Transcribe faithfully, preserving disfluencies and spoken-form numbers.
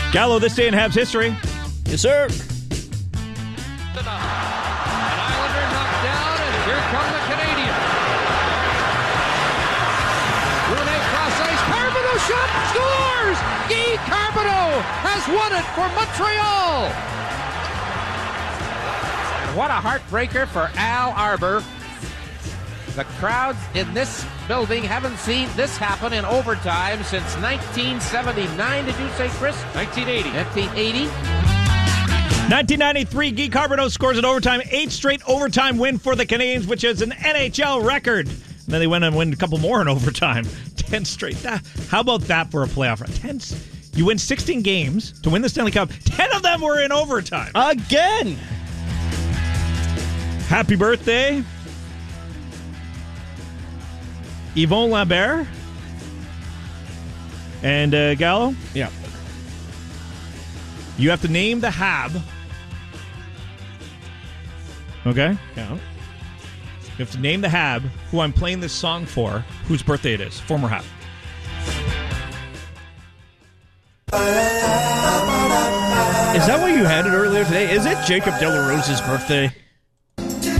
Gallo, this day in Habs history. Yes, sir. An Islander knocked down, and here come the Canadians. Rune cross ice, Carbonneau shot, scores! Guy Carbonneau has won it for Montreal. What a heartbreaker for Al Arbor. The crowds in this building haven't seen this happen in overtime since nineteen seventy-nine. Did you say, Chris? nineteen eighty. nineteen eighty. nineteen ninety-three, Guy Carbonneau scores an overtime, eighth straight overtime win for the Canadiens, which is an N H L record. And then they went and win a couple more in overtime. ten straight. How about that for a playoff run? ten, you win sixteen games to win the Stanley Cup. ten of them were in overtime. Again. Happy birthday, Yvon Lambert and uh, Gallo. Yeah. You have to name the Hab. Okay? Yeah. You have to name the Hab who I'm playing this song for, whose birthday it is. Former Hab. Is that what you had it earlier today? Is it Jacob De La Rose's birthday?